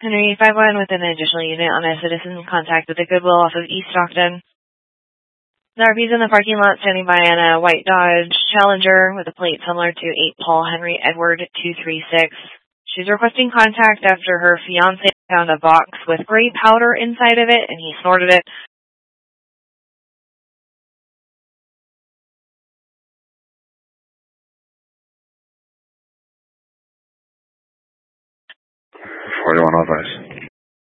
Henry 5-1 with an additional unit on a citizen contact with the Goodwill off of East Stockton. The RP's in the parking lot standing by in a white Dodge Challenger with a plate similar to 8 Paul Henry Edward 236. She's requesting contact after her fiancé found a box with gray powder inside of it and he snorted it. Forty-one advice.